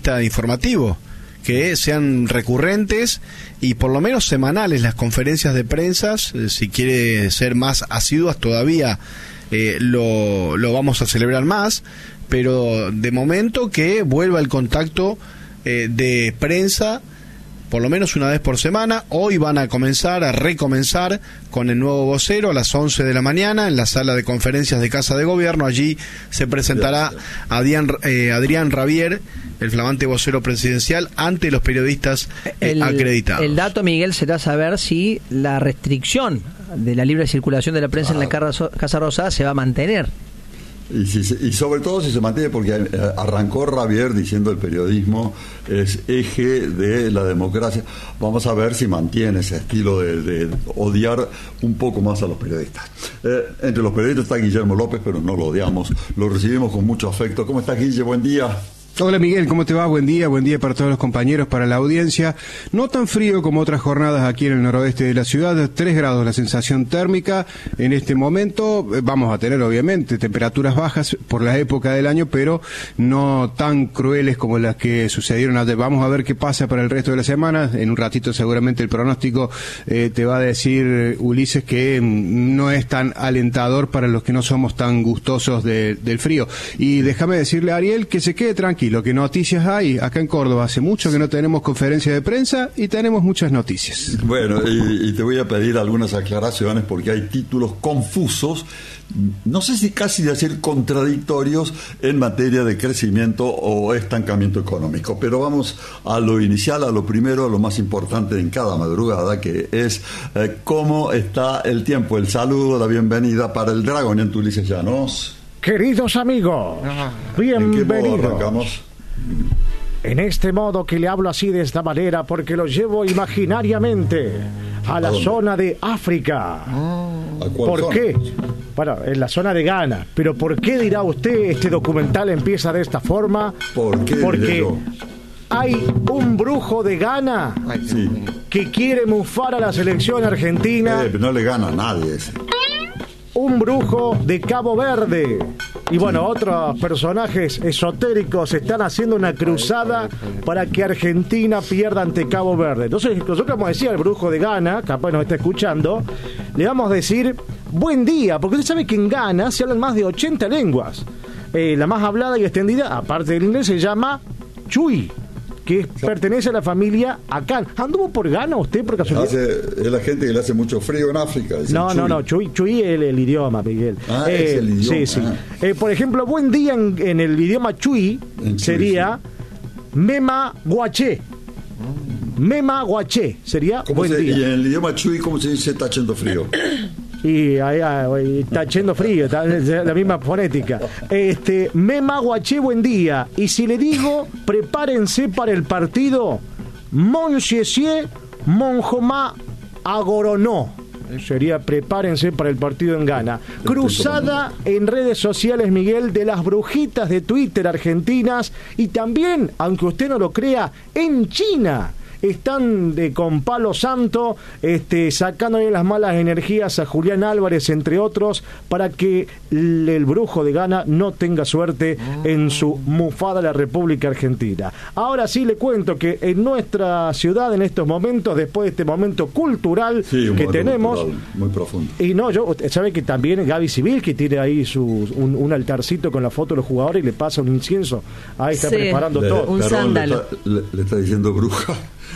vista informativo, que sean recurrentes y por lo menos semanales las conferencias de prensa. Si quiere ser más asiduas todavía lo vamos a celebrar más, pero de momento que vuelva el contacto de prensa por lo menos una vez por semana. Hoy van a recomenzar con el nuevo vocero a las 11 de la mañana en la sala de conferencias de Casa de Gobierno. Allí se presentará Adrián Rabier, el flamante vocero presidencial, ante los periodistas acreditados. El dato, Miguel, será saber si la restricción de la libre circulación de la prensa en la Casa Rosada se va a mantener. Y sobre todo si se mantiene, porque arrancó Rabier diciendo el periodismo es eje de la democracia. Vamos a ver si mantiene ese estilo de odiar un poco más a los periodistas. Entre los periodistas está Guillermo López, pero no lo odiamos, lo recibimos con mucho afecto. ¿Cómo estás, Guille? Buen día. Hola Miguel, ¿cómo te va? Buen día para todos los compañeros, para la audiencia. No tan frío como otras jornadas aquí en el noroeste de la ciudad, 3 grados la sensación térmica. En este momento vamos a tener obviamente temperaturas bajas por la época del año, pero no tan crueles como las que sucedieron ayer. Vamos a ver qué pasa para el resto de la semana. En un ratito seguramente el pronóstico te va a decir, Ulises, que no es tan alentador para los que no somos tan gustosos del frío. Y déjame decirle a Ariel que se quede tranquilo. Lo que noticias hay acá en Córdoba, hace mucho que no tenemos conferencia de prensa y tenemos muchas noticias. Bueno, y te voy a pedir algunas aclaraciones porque hay títulos confusos, no sé si casi decir contradictorios en materia de crecimiento o estancamiento económico, pero vamos a lo inicial, a lo primero, a lo más importante en cada madrugada, que es cómo está el tiempo. El saludo, la bienvenida para el Dragonian Ulises Llanos. Queridos amigos, bienvenidos. ¿En qué modo arrancamos? En este modo que le hablo así de esta manera porque lo llevo imaginariamente a la zona de África. ¿Por qué? Bueno, en la zona de Ghana. Pero ¿por qué dirá usted este documental empieza de esta forma? ¿Por qué? Porque hay un brujo de Ghana que quiere mufar a la selección argentina. No le gana a nadie ese. Un brujo de Cabo Verde. Y bueno, otros personajes esotéricos están haciendo una cruzada para que Argentina pierda ante Cabo Verde. Entonces, nosotros vamos a decir al brujo de Ghana, capaz nos está escuchando, le vamos a decir buen día, porque usted sabe que en Ghana se hablan más de 80 lenguas. La más hablada y extendida, aparte del inglés, se llama Chui, que pertenece a la familia Akan. ¿Anduvo por Ghana usted por casualidad? Es la gente que le hace mucho frío en África. No, Chui es el idioma, Miguel. Es el idioma. Sí. Por ejemplo, buen día en el idioma Chui sería Mema Guaché. Mema Guaché sería buen día. Y en el idioma Chui, ¿cómo se dice está haciendo frío? Y ahí está echando frío, está la misma fonética. Mema Guaché, buen día. Y si le digo, prepárense para el partido, Mon Xiesie Monjoma Agoronó. Sería prepárense para el partido en Ghana. Cruzada en redes sociales, Miguel, de las brujitas de Twitter argentinas y también, aunque usted no lo crea, en China. Están con palo santo sacándole las malas energías a Julián Álvarez, entre otros, para que el brujo de Ghana no tenga suerte en su mufada a la República Argentina. Ahora sí le cuento que en nuestra ciudad, en estos momentos, después de este momento cultural que tenemos, cultural, muy profundo. Y no, sabe que también Gaby Civil, que tiene ahí un altarcito con la foto de los jugadores y le pasa un incienso, ahí está preparando todo. Un sándalo. Le está diciendo bruja.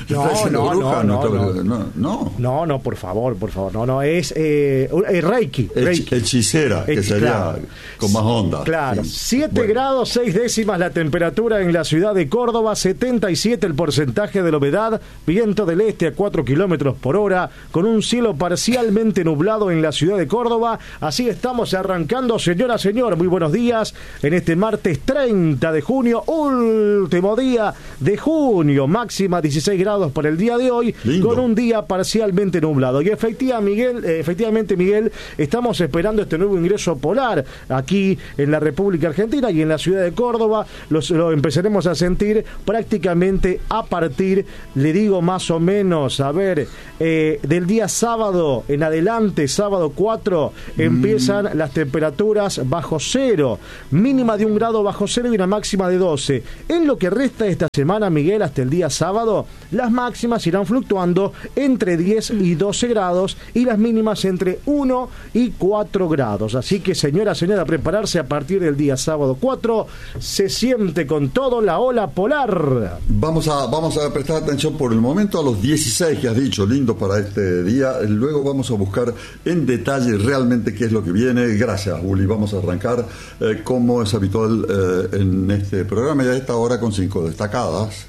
No, por favor, no, es Reiki. Hechicera, que sería con más onda. Claro, 7 grados 6 décimas la temperatura en la ciudad de Córdoba, 77 el porcentaje de la humedad, viento del este a 4 kilómetros por hora, con un cielo parcialmente nublado en la ciudad de Córdoba. Así estamos arrancando, señora, señor, muy buenos días, en este martes 30 de junio, último día de junio, máxima 16 grados para el día de hoy, lindo, con un día parcialmente nublado. Y efectivamente, Miguel, estamos esperando este nuevo ingreso polar aquí en la República Argentina y en la ciudad de Córdoba. Lo empezaremos a sentir prácticamente a partir, le digo más o menos, a ver, del día sábado en adelante, sábado 4, empiezan las temperaturas bajo cero, mínima de 1 grado bajo cero y una máxima de 12. En lo que resta de esta semana, Miguel, hasta el día sábado, las máximas irán fluctuando entre 10 y 12 grados y las mínimas entre 1 y 4 grados. Así que, señora, prepararse a partir del día sábado 4, se siente con todo la ola polar. Vamos a prestar atención por el momento a los 16 que has dicho, lindo para este día. Luego vamos a buscar en detalle realmente qué es lo que viene. Gracias, Uli. Vamos a arrancar como es habitual en este programa, ya a esta hora con 5 destacadas.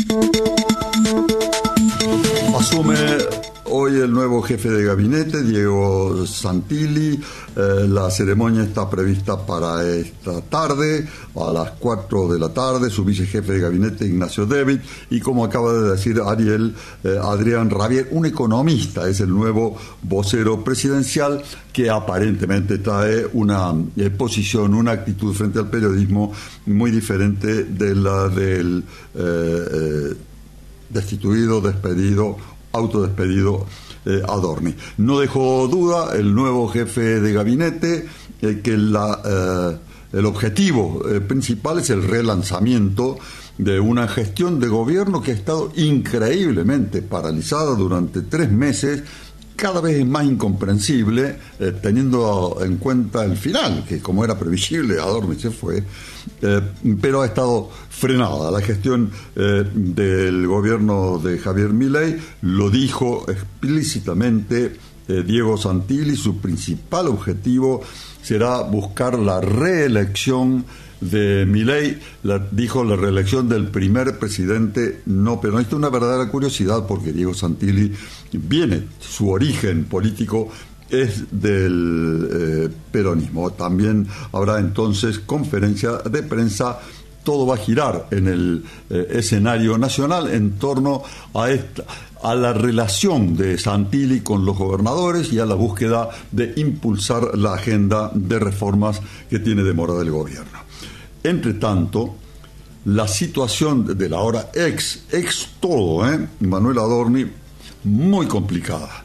Asume hoy el nuevo jefe de gabinete, Diego Santilli. La ceremonia está prevista para esta tarde, a las 4 de la tarde. Su vicejefe de gabinete, Ignacio David, y como acaba de decir Adrián Rabier, un economista, es el nuevo vocero presidencial, que aparentemente trae una posición, una actitud frente al periodismo muy diferente de la del destituido, despedido, autodespedido Adorni. No dejó duda el nuevo jefe de gabinete que el objetivo principal es el relanzamiento de una gestión de gobierno que ha estado increíblemente paralizada durante 3 meses, cada vez es más incomprensible, teniendo en cuenta el final, que como era previsible, Adorni se fue, pero ha estado frenada. La gestión del gobierno de Javier Milei lo dijo explícitamente Diego Santilli. Su principal objetivo será buscar la reelección de Milei, dijo la reelección del primer presidente no peronista. Una verdadera curiosidad, porque Diego Santilli su origen político es del peronismo. También habrá entonces conferencia de prensa. Todo va a girar en el escenario nacional en torno a la relación de Santilli con los gobernadores y a la búsqueda de impulsar la agenda de reformas que tiene demorada el gobierno. Entre tanto, la situación de la ahora ex todo, Manuel Adorni, muy complicada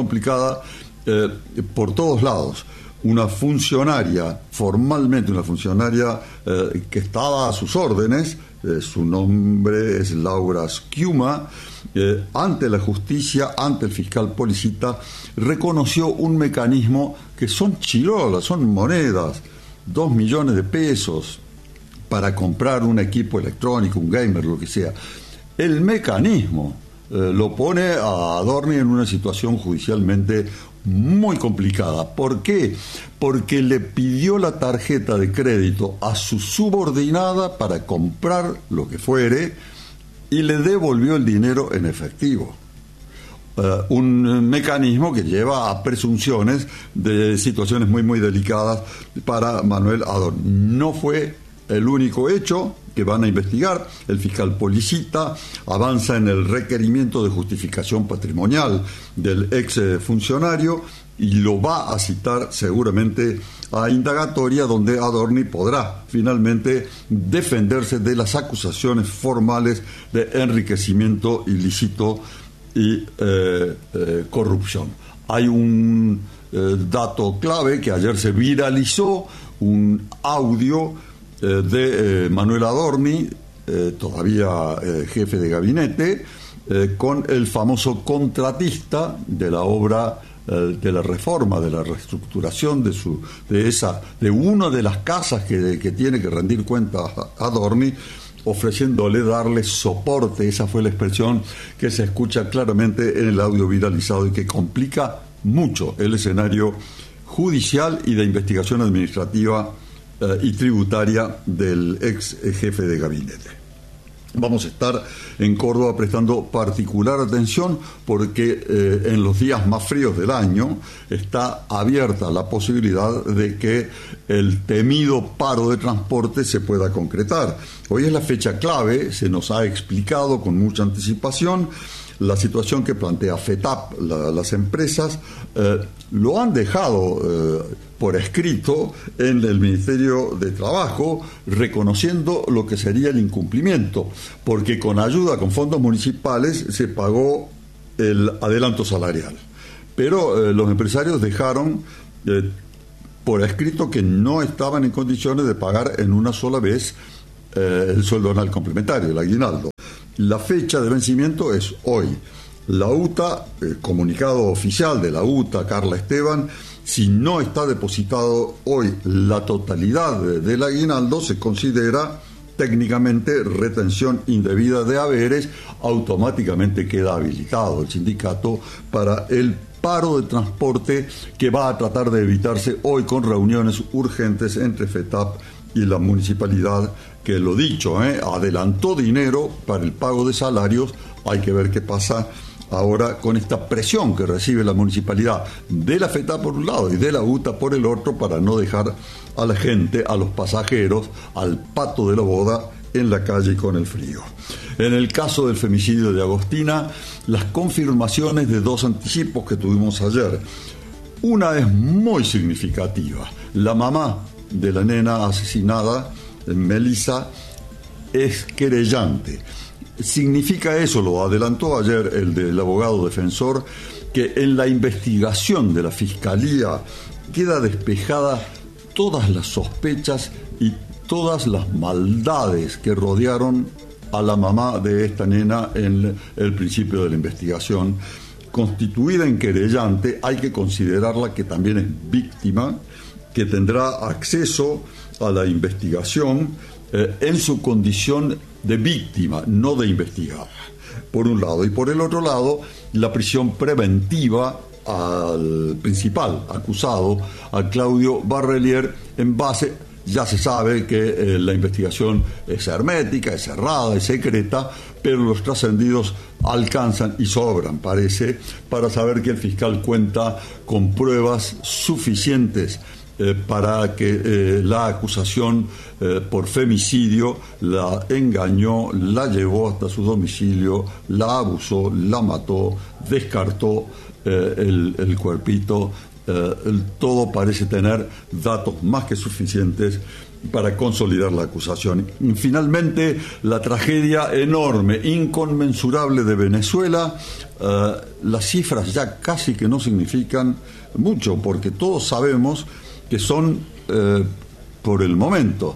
por todos lados. Una funcionaria, formalmente una funcionaria que estaba a sus órdenes, su nombre es Laura Schiuma, ante la justicia, ante el fiscal Policita, reconoció un mecanismo que son chirolas, son monedas, 2 millones de pesos para comprar un equipo electrónico, un gamer, lo que sea. El mecanismo lo pone a Adorni en una situación judicialmente muy complicada. ¿Por qué? Porque le pidió la tarjeta de crédito a su subordinada para comprar lo que fuere y le devolvió el dinero en efectivo. Un mecanismo que lleva a presunciones de situaciones muy, muy delicadas para Manuel Adorni. No fue el único hecho que van a investigar. El fiscal Policita avanza en el requerimiento de justificación patrimonial del ex funcionario y lo va a citar seguramente a indagatoria, donde Adorni podrá finalmente defenderse de las acusaciones formales de enriquecimiento ilícito y corrupción. Hay un dato clave que ayer se viralizó, un audio de Manuel Adorni, todavía jefe de gabinete, con el famoso contratista de la obra de la reforma, de la reestructuración de una de las casas que tiene que rendir cuenta a Adorni, ofreciéndole darle soporte. Esa fue la expresión que se escucha claramente en el audio viralizado y que complica mucho el escenario judicial y de investigación administrativa y tributaria del ex jefe de gabinete. Vamos a estar en Córdoba prestando particular atención porque en los días más fríos del año está abierta la posibilidad de que el temido paro de transporte se pueda concretar. Hoy es la fecha clave, se nos ha explicado con mucha anticipación la situación que plantea FETAP. Las empresas lo han dejado por escrito en el Ministerio de Trabajo, reconociendo lo que sería el incumplimiento, porque con ayuda, con fondos municipales, se pagó el adelanto salarial. Pero los empresarios dejaron por escrito que no estaban en condiciones de pagar en una sola vez el sueldo anual complementario, el aguinaldo. La fecha de vencimiento es hoy. La UTA, el comunicado oficial de la UTA, Carla Esteban, si no está depositado hoy la totalidad del aguinaldo, se considera técnicamente retención indebida de haberes, automáticamente queda habilitado el sindicato para el paro de transporte que va a tratar de evitarse hoy con reuniones urgentes entre FETAP y la municipalidad, que lo dicho, adelantó dinero para el pago de salarios. Hay que ver qué pasa ahora con esta presión que recibe la municipalidad de la FETAP por un lado y de la UTA por el otro, para no dejar a la gente, a los pasajeros, al pato de la boda en la calle con el frío. En el caso del femicidio de Agostina, las confirmaciones de 2 anticipos que tuvimos ayer. Una es muy significativa. La mamá de la nena asesinada, Melissa, es querellante. Significa eso, lo adelantó ayer el abogado defensor, que en la investigación de la Fiscalía queda despejada todas las sospechas y todas las maldades que rodearon a la mamá de esta nena en el principio de la investigación. Constituida en querellante, hay que considerarla que también es víctima, que tendrá acceso a la investigación en su condición de víctima, no de investigada, por un lado. Y por el otro lado, la prisión preventiva al principal acusado, a Claudio Barrelier, en base, ya se sabe que la investigación es hermética, es cerrada, es secreta, pero los trascendidos alcanzan y sobran, parece, para saber que el fiscal cuenta con pruebas suficientes para que la acusación por femicidio la engañó, la llevó hasta su domicilio, la abusó, la mató, descartó el cuerpito. Todo parece tener datos más que suficientes para consolidar la acusación. Y finalmente, la tragedia enorme, inconmensurable de Venezuela. Las cifras ya casi que no significan mucho, porque todos sabemos que son, por el momento,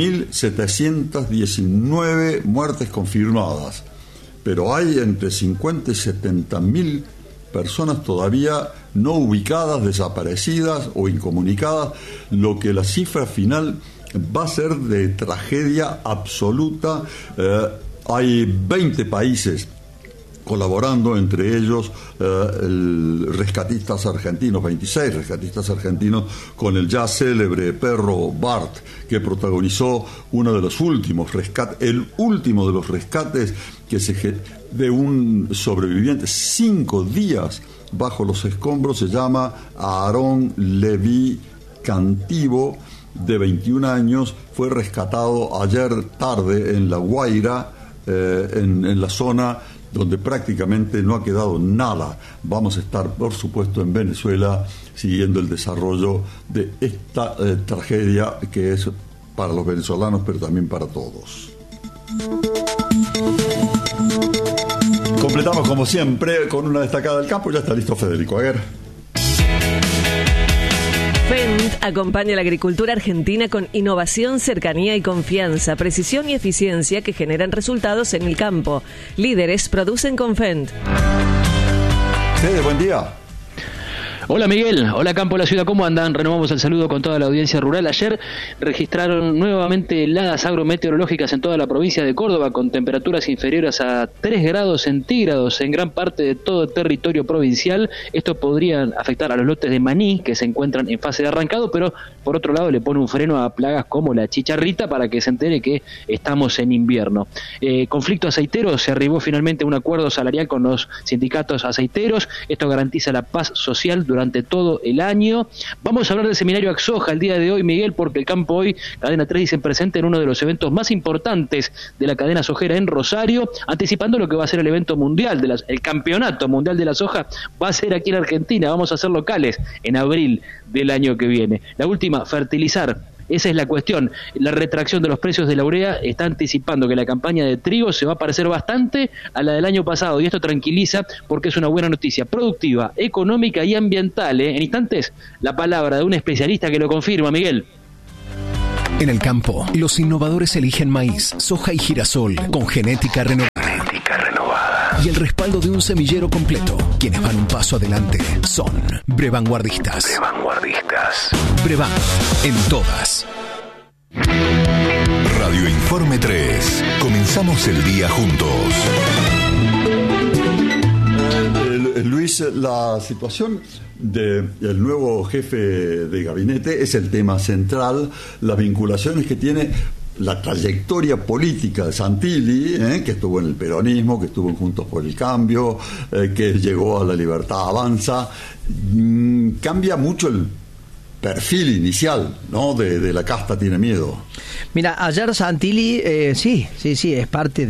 1.719 muertes confirmadas, pero hay entre 50 y 70.000 personas todavía no ubicadas, desaparecidas o incomunicadas, lo que la cifra final va a ser de tragedia absoluta. Hay 20 países colaborando, entre ellos rescatistas argentinos, 26 rescatistas argentinos, con el ya célebre perro Bart, que protagonizó uno de los últimos rescates, el último de los rescates de un sobreviviente, 5 días bajo los escombros. Se llama Aarón Leví Cantivo, de 21 años, fue rescatado ayer tarde en La Guaira, en la zona donde prácticamente no ha quedado nada. Vamos a estar, por supuesto, en Venezuela siguiendo el desarrollo de esta tragedia que es para los venezolanos, pero también para todos. Completamos, como siempre, con una destacada del campo. Ya está listo Federico Aguer. Fendt acompaña a la agricultura argentina con innovación, cercanía y confianza, precisión y eficiencia que generan resultados en el campo. Líderes producen con Fendt. Fede, buen día. Hola Miguel, hola Campo de la Ciudad, ¿cómo andan? Renovamos el saludo con toda la audiencia rural. Ayer registraron nuevamente heladas agrometeorológicas en toda la provincia de Córdoba, con temperaturas inferiores a 3 grados centígrados en gran parte de todo el territorio provincial. Esto podría afectar a los lotes de maní que se encuentran en fase de arrancado, pero por otro lado le pone un freno a plagas como la chicharrita para que se entere que estamos en invierno. Conflicto aceitero, se arribó finalmente a un acuerdo salarial con los sindicatos aceiteros. Esto garantiza la paz social durante todo el año. Vamos a hablar del seminario Axoja el día de hoy, Miguel, porque el Campo Hoy, Cadena 3 dicen presente en uno de los eventos más importantes de la cadena sojera en Rosario, anticipando lo que va a ser el evento mundial, el campeonato mundial de la soja, va a ser aquí en Argentina. Vamos a ser locales en abril del año que viene. La última, fertilizar. Esa es la cuestión. La retracción de los precios de la urea está anticipando que la campaña de trigo se va a parecer bastante a la del año pasado, y esto tranquiliza porque es una buena noticia productiva, económica y ambiental. En instantes, la palabra de un especialista que lo confirma, Miguel. En el campo, los innovadores eligen maíz, soja y girasol con genética renovada. Y el respaldo de un semillero completo. Quienes van un paso adelante son Brevanguardistas. Brevan, en todas. Radio Informe 3. Comenzamos el día juntos. Luis, la situación del nuevo jefe de gabinete es el tema central, las vinculaciones que tiene, la trayectoria política de Santilli, que estuvo en el peronismo, que estuvo en Juntos por el Cambio, que llegó a La Libertad Avanza. Cambia mucho el perfil inicial, ¿no? De la casta tiene miedo. Mira, ayer Santilli, sí, es parte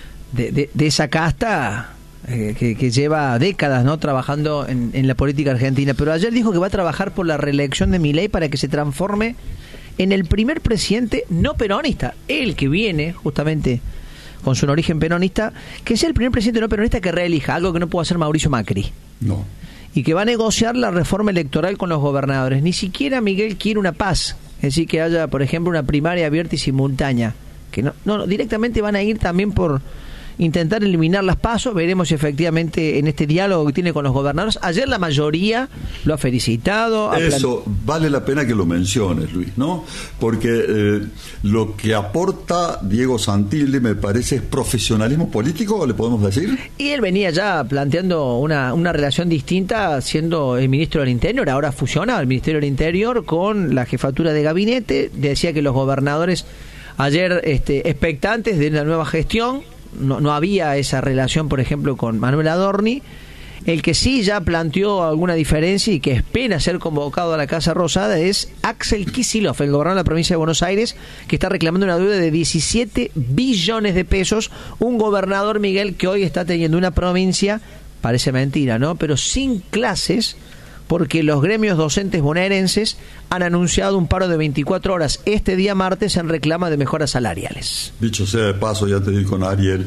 de esa casta que lleva décadas, ¿no?, trabajando en la política argentina, pero ayer dijo que va a trabajar por la reelección de Milei para que se transforme en el primer presidente no peronista, el que viene justamente con su origen peronista, que sea el primer presidente no peronista que reelija, algo que no pudo hacer Mauricio Macri. No. Y que va a negociar la reforma electoral con los gobernadores. Ni siquiera Miguel quiere una paz, es decir, que haya, por ejemplo, una primaria abierta y simultánea. Que no, directamente van a ir también por intentar eliminar las PASO. Veremos si efectivamente en este diálogo que tiene con los gobernadores, ayer la mayoría lo ha felicitado. Eso vale la pena que lo menciones, Luis, ¿no? Porque lo que aporta Diego Santilli, me parece, es profesionalismo político, ¿le podemos decir? Y él venía ya planteando una relación distinta siendo el ministro del Interior. Ahora fusiona el Ministerio del Interior con la jefatura de gabinete. Decía que los gobernadores ayer expectantes de una nueva gestión. No había esa relación, por ejemplo, con Manuel Adorni. El que sí ya planteó alguna diferencia y que espera ser convocado a la Casa Rosada es Axel Kicillof, el gobernador de la provincia de Buenos Aires, que está reclamando una deuda de 17 billones de pesos. Un gobernador, Miguel, que hoy está teniendo una provincia, parece mentira, ¿no?, pero sin clases, porque los gremios docentes bonaerenses han anunciado un paro de 24 horas este día martes en reclama de mejoras salariales. Dicho sea de paso, ya te digo con Ariel,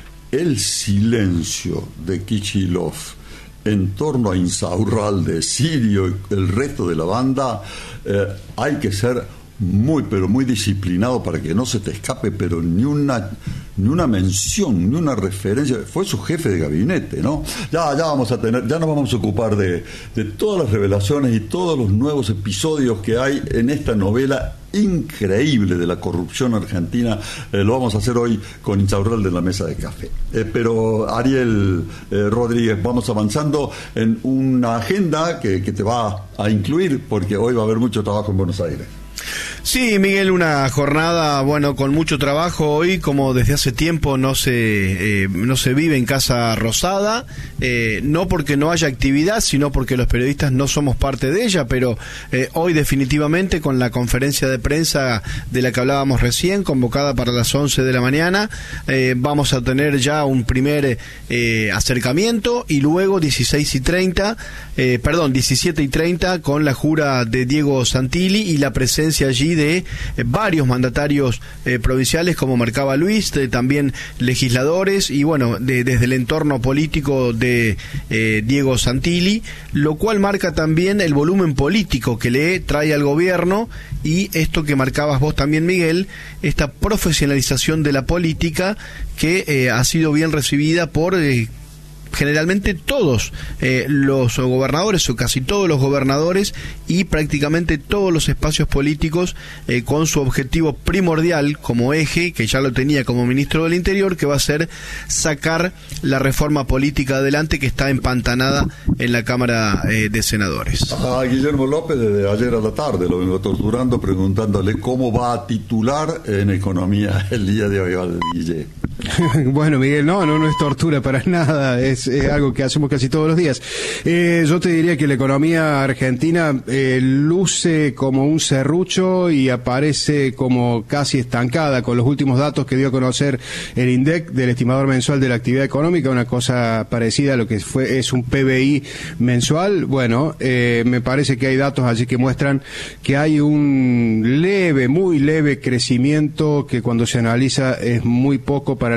el silencio de Kicillof en torno a Insaurralde, Sirio y el resto de la banda, hay que ser pero muy disciplinado para que no se te escape, pero ni una mención, ni una referencia. Fue su jefe de gabinete, ¿no? Ya nos vamos a ocupar de todas las revelaciones y todos los nuevos episodios que hay en esta novela increíble de la corrupción argentina. Lo vamos a hacer hoy con Insaurralde de la mesa de café. Pero Ariel Rodríguez, vamos avanzando en una agenda que te va a incluir, porque hoy va a haber mucho trabajo en Buenos Aires. Sí, Miguel, una jornada, con mucho trabajo hoy, como desde hace tiempo no se vive en Casa Rosada, no porque no haya actividad, sino porque los periodistas no somos parte de ella, pero hoy definitivamente con la conferencia de prensa de la que hablábamos recién, convocada para las 11 de la mañana, vamos a tener ya un primer acercamiento, y luego 17:30 con la jura de Diego Santilli y la presencia allí de varios mandatarios provinciales, como marcaba Luis, también legisladores y desde el entorno político de Diego Santilli, lo cual marca también el volumen político que le trae al gobierno, y esto que marcabas vos también, Miguel, esta profesionalización de la política que ha sido bien recibida por generalmente todos los gobernadores o casi todos los gobernadores y prácticamente todos los espacios políticos con su objetivo primordial como eje, que ya lo tenía como ministro del Interior, que va a ser sacar la reforma política adelante que está empantanada en la Cámara de Senadores. A Guillermo López desde ayer a la tarde lo vengo torturando preguntándole cómo va a titular en economía el día de hoy al Guille. Bueno, Miguel, no es tortura para nada, es algo que hacemos casi todos los días. Yo te diría que la economía argentina luce como un serrucho y aparece como casi estancada con los últimos datos que dio a conocer el INDEC del estimador mensual de la actividad económica, una cosa parecida a lo que es un PBI mensual. Bueno, me parece que hay datos allí que muestran que hay un muy leve crecimiento que cuando se analiza es muy poco para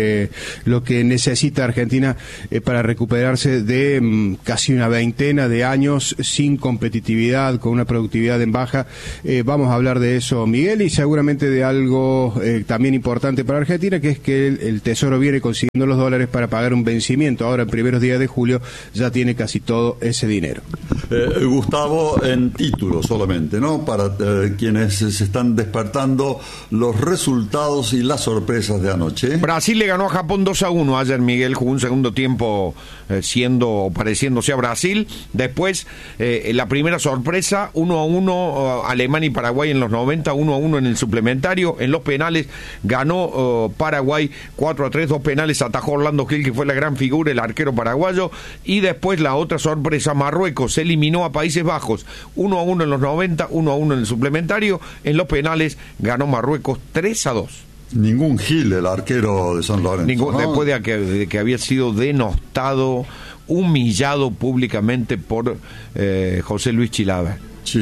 lo que necesita Argentina para recuperarse de casi una veintena de años sin competitividad, con una productividad en baja. Vamos a hablar de eso, Miguel, y seguramente de algo también importante para Argentina, que es que el Tesoro viene consiguiendo los dólares para pagar un vencimiento. Ahora, en primeros días de julio, ya tiene casi todo ese dinero. Gustavo, en título solamente, ¿no? Para quienes se están despertando los resultados y las sorpresas de anoche. Brasil le ganó a Japón 2-1 ayer, Miguel, jugó un segundo tiempo pareciéndose a Brasil. Después, la primera sorpresa, 1-1 Alemania y Paraguay en los 90, 1-1 en el suplementario. En los penales ganó Paraguay 4-3, 2 penales atajó Orlando Gil, que fue la gran figura, el arquero paraguayo. Y después la otra sorpresa, Marruecos se eliminó a Países Bajos 1-1 en los 90, 1-1 en el suplementario. En los penales ganó Marruecos 3-2. Ningún Gil, el arquero de San Lorenzo, ¿no? Después de que había sido denostado, humillado públicamente por José Luis Chilaver.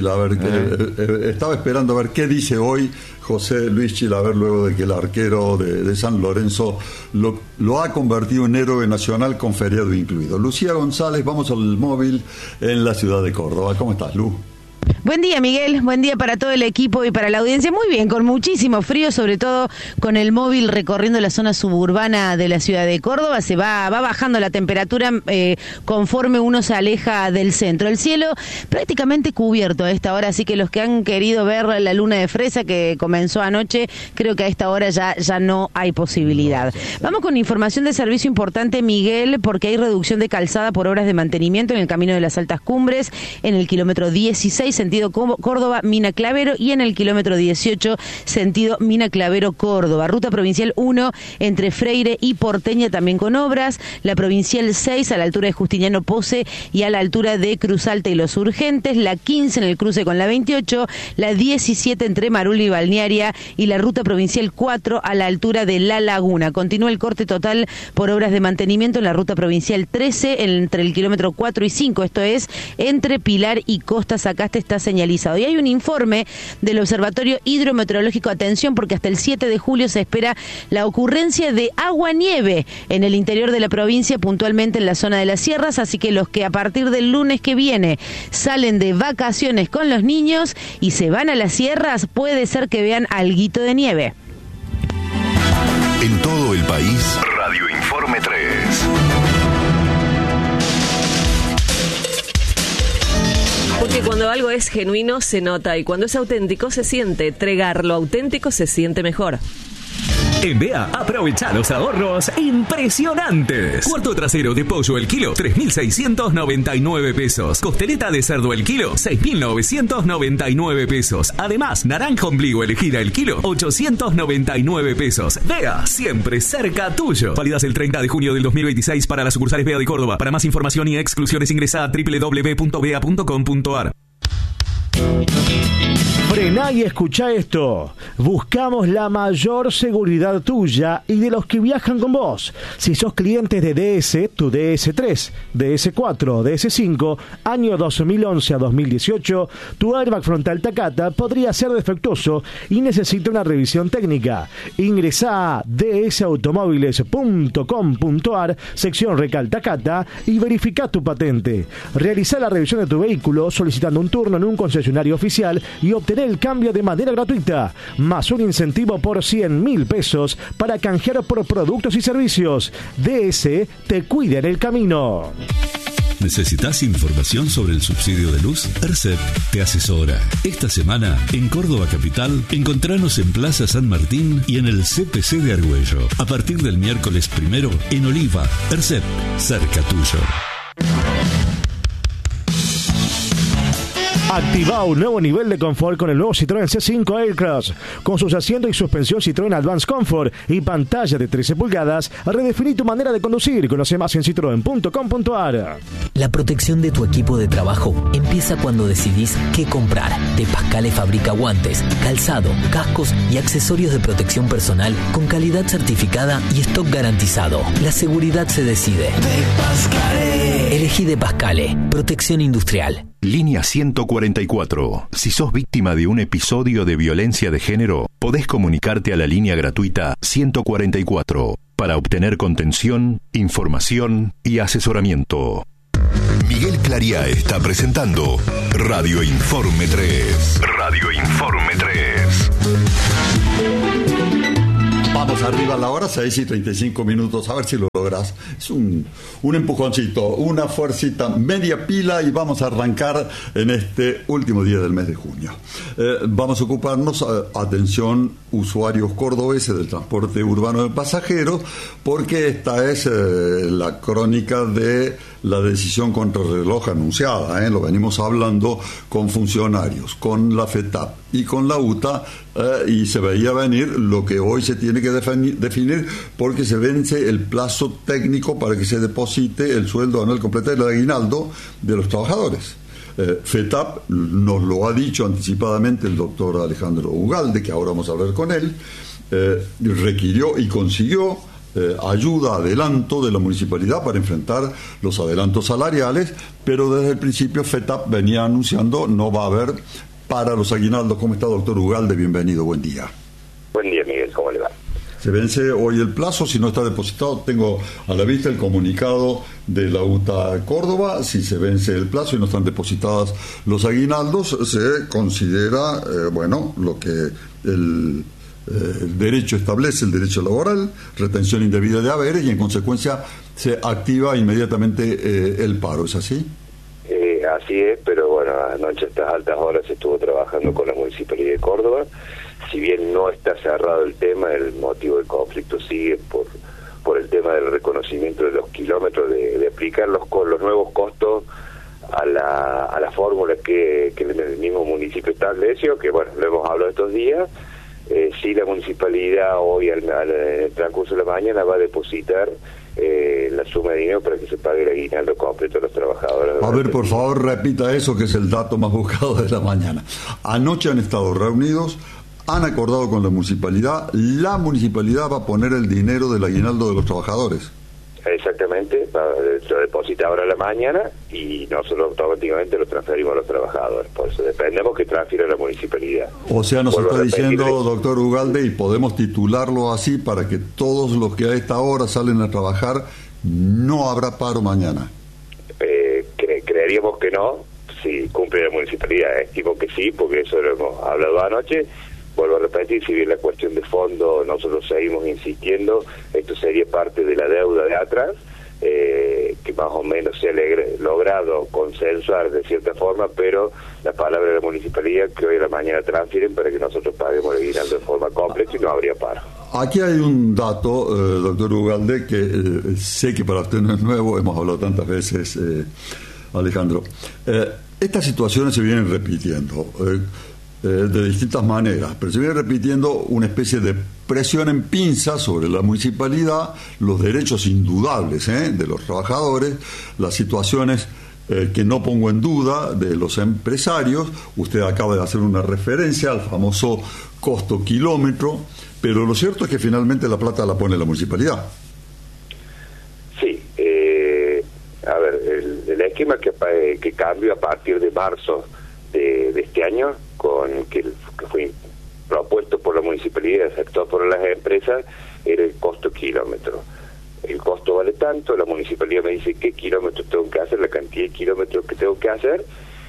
Que estaba esperando a ver qué dice hoy José Luis Chilaver luego de que el arquero de San Lorenzo lo ha convertido en héroe nacional con feriado incluido. Lucía González, vamos al móvil en la ciudad de Córdoba. ¿Cómo estás, Lu? Buen día, Miguel, buen día para todo el equipo y para la audiencia. Muy bien, con muchísimo frío, sobre todo con el móvil recorriendo la zona suburbana de la ciudad de Córdoba. Se va bajando la temperatura conforme uno se aleja del centro. El cielo prácticamente cubierto a esta hora, así que los que han querido ver la luna de fresa que comenzó anoche, creo que a esta hora ya no hay posibilidad. Vamos con información de servicio importante, Miguel, porque hay reducción de calzada por obras de mantenimiento en el camino de las Altas Cumbres, en el kilómetro 16, sentido Córdoba, Mina Clavero, y en el kilómetro 18, sentido Mina Clavero, Córdoba. Ruta provincial 1 entre Freire y Porteña también con obras. La provincial 6 a la altura de Justiniano Pose y a la altura de Cruz Alta y Los Urgentes. La 15 en el cruce con la 28. La 17 entre Marul y Balnearia. Y la ruta provincial 4 a la altura de La Laguna. Continúa el corte total por obras de mantenimiento en la ruta provincial 13 entre el kilómetro 4 y 5. Esto es entre Pilar y Costa Sacaste, está señalizado. Y hay un informe del Observatorio Hidrometeorológico, atención, porque hasta el 7 de julio se espera la ocurrencia de agua-nieve en el interior de la provincia, puntualmente en la zona de las sierras, así que los que a partir del lunes que viene salen de vacaciones con los niños y se van a las sierras, puede ser que vean alguito de nieve. En todo el país, Radio Informe 3. Porque cuando algo es genuino se nota y cuando es auténtico se siente. Tregar lo auténtico se siente mejor. En Bea, aprovecha los ahorros impresionantes. Cuarto trasero de pollo el kilo, 3.699 pesos. Costeleta de cerdo el kilo, 6.999 pesos. Además, naranja ombligo elegida el kilo, 899 pesos. Bea, siempre cerca tuyo. Válidas el 30 de junio del 2026 para las sucursales Bea de Córdoba. Para más información y exclusiones ingresa a www.bea.com.ar. Frená y escucha esto. Buscamos la mayor seguridad tuya y de los que viajan con vos. Si sos clientes de DS, tu DS3, DS4, DS5, año 2011 a 2018, tu airbag frontal Takata podría ser defectuoso y necesita una revisión técnica. Ingresá a dsautomóviles.com.ar, sección Recal Takata, y verifica tu patente. Realizá la revisión de tu vehículo solicitando un turno en un concesionario oficial y obtener el cambio de manera gratuita, más un incentivo por 100.000 pesos para canjear por productos y servicios. DS te cuida en el camino. ¿Necesitas información sobre el subsidio de luz? ERCEP te asesora. Esta semana, en Córdoba Capital, encontranos en Plaza San Martín y en el CPC de Argüello. A partir del miércoles 1 en Oliva. ERCEP, cerca tuyo. Activa un nuevo nivel de confort con el nuevo Citroën C5 Aircross. Con sus asientos y suspensión Citroën Advance Comfort y pantalla de 13 pulgadas, redefiní tu manera de conducir. Conoce más en citroen.com.ar. La protección de tu equipo de trabajo empieza cuando decidís qué comprar. De Pascale fabrica guantes, calzado, cascos y accesorios de protección personal con calidad certificada y stock garantizado. La seguridad se decide. De Pascale. Elegí De Pascale. Protección industrial. Línea 144. Si sos víctima de un episodio de violencia de género, podés comunicarte a la línea gratuita 144 para obtener contención, información y asesoramiento. Miguel Clariá está presentando Radio Informe 3. Radio Informe 3. Vamos arriba a la hora, 6:35, a ver si lo logras. Es un empujoncito, una fuercita, media pila y vamos a arrancar en este último día del mes de junio. Vamos a ocuparnos, atención, usuarios cordobeses del transporte urbano de pasajeros, porque esta es la crónica de la decisión contrarreloj anunciada, lo venimos hablando con funcionarios, con la FETAP y con la UTA, y se veía venir lo que hoy se tiene que definir, porque se vence el plazo técnico para que se deposite el sueldo anual completo del aguinaldo de los trabajadores. FETAP nos lo ha dicho anticipadamente el doctor Alejandro Ugalde, que ahora vamos a hablar con él, requirió y consiguió ayuda, adelanto de la municipalidad para enfrentar los adelantos salariales, pero desde el principio FETAP venía anunciando no va a haber para los aguinaldos. ¿Cómo está, doctor Ugalde? Bienvenido, buen día. Buen día, Miguel, ¿cómo le va? Se vence hoy el plazo, si no está depositado, tengo a la vista el comunicado de la UTA Córdoba, si se vence el plazo y no están depositados los aguinaldos, se considera, lo que el derecho establece, el derecho laboral, retención indebida de haberes, y en consecuencia se activa inmediatamente el paro, ¿es así? Así es, pero bueno, anoche a estas altas horas se estuvo trabajando con la Municipalidad de Córdoba. Si bien no está cerrado el tema, el motivo del conflicto sigue por el tema del reconocimiento de los kilómetros, de aplicar los nuevos costos a la fórmula que el mismo municipio estableció, que bueno, lo hemos hablado estos días. Si la municipalidad hoy en el transcurso de la mañana va a depositar la suma de dinero para que se pague el aguinaldo completo a los trabajadores. A ver, por favor, repita eso, que es el dato más buscado de la mañana. Anoche han estado reunidos, han acordado con la municipalidad va a poner el dinero del aguinaldo de los trabajadores. Exactamente, lo deposita ahora a la mañana y nosotros automáticamente lo transferimos a los trabajadores. Por eso dependemos que transfiera a la municipalidad. O sea, nos está diciendo, doctor Ugalde, y podemos titularlo así para que todos los que a esta hora salen a trabajar, no habrá paro mañana. Creeríamos que no, si cumple la municipalidad. Estimo que sí, porque eso lo hemos hablado anoche. Vuelvo a repetir, si bien la cuestión de fondo nosotros seguimos insistiendo, esto sería parte de la deuda de atrás, que más o menos se ha logrado consensuar de cierta forma, pero la palabra de la municipalidad que hoy a la mañana transfieren para que nosotros paguemos el aguinaldo de forma completa y no habría paro. Aquí hay un dato, doctor Ugalde, que sé que para usted no es nuevo, hemos hablado tantas veces, Alejandro. Estas situaciones se vienen repitiendo de distintas maneras, pero se viene repitiendo una especie de presión en pinza sobre la municipalidad, los derechos indudables de los trabajadores, las situaciones que no pongo en duda de los empresarios. Usted acaba de hacer una referencia al famoso costo kilómetro, pero lo cierto es que finalmente la plata la pone la municipalidad. Sí, a ver, el esquema que cambió a partir de marzo de este año, que fue propuesto por la municipalidad y aceptado por las empresas, era el costo kilómetro. El costo vale tanto, la municipalidad me dice qué kilómetros tengo que hacer, la cantidad de kilómetros que tengo que hacer,